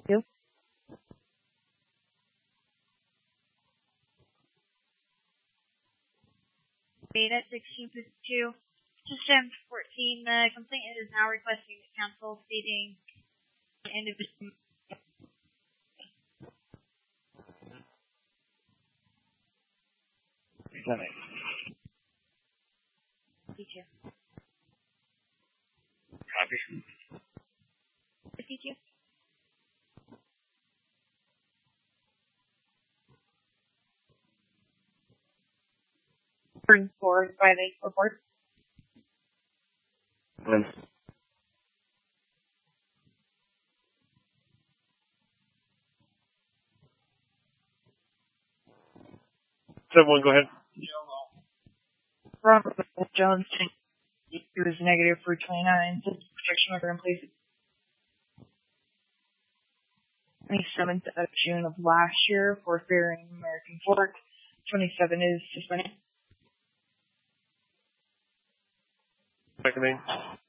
You? At 1652. System 14, the complainant is now requesting to cancel, stating the individual. Copy. 52. Bring forward by the report. Someone go ahead. Robert Jones, he was negative for 29. Protection order in place. 27th of June of last year for fairing American Fork. 27 is suspended. Second name.